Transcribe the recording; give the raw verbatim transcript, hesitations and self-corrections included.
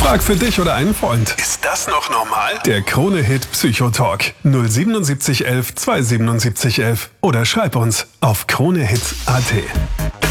Frag für dich oder einen Freund. Ist das noch normal? Der Krone-Hit Psychotalk. null siebenundsiebzig elf zwei siebenundsiebzig elf. Oder schreib uns auf kronehit punkt at.